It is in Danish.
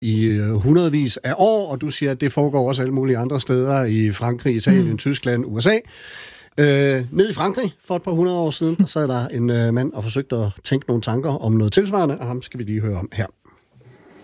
i hundredvis af år, og du siger, at det foregår også alle mulige andre steder i Frankrig, Italien, Tyskland, USA. Nede i Frankrig for et par 100 år siden, der sad der en mand og forsøgte at tænke nogle tanker om noget tilsvarende, og ham skal vi lige høre om her.